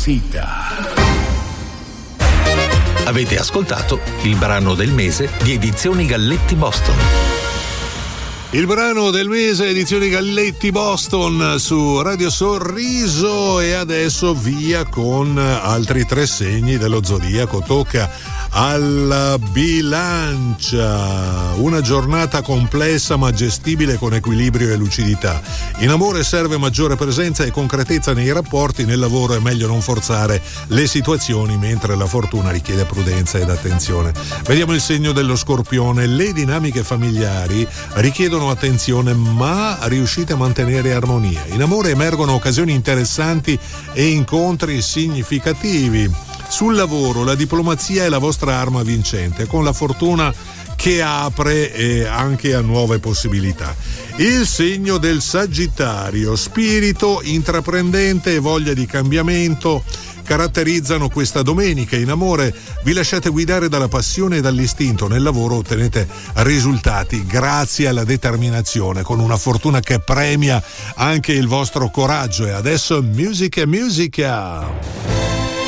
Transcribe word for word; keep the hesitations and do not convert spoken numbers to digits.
Classifica. Avete ascoltato il brano del mese di Edizioni Galletti Boston. Il brano del mese, Edizioni Galletti Boston su Radio Sorriso, e adesso via con altri tre segni dello zodiaco. Tocca alla Bilancia, una giornata complessa ma gestibile con equilibrio e lucidità. In amore serve maggiore presenza e concretezza nei rapporti, nel lavoro è meglio non forzare le situazioni, mentre la fortuna richiede prudenza ed attenzione. Vediamo il segno dello Scorpione. Le dinamiche familiari richiedono attenzione, ma riuscite a mantenere armonia. In amore emergono occasioni interessanti e incontri significativi. Sul lavoro la diplomazia è la vostra arma vincente, con la fortuna che apre eh, anche a nuove possibilità. Il segno del Sagittario, spirito intraprendente e voglia di cambiamento caratterizzano questa domenica. In amore vi lasciate guidare dalla passione e dall'istinto, nel lavoro ottenete risultati grazie alla determinazione, con una fortuna che premia anche il vostro coraggio. E adesso musica musica.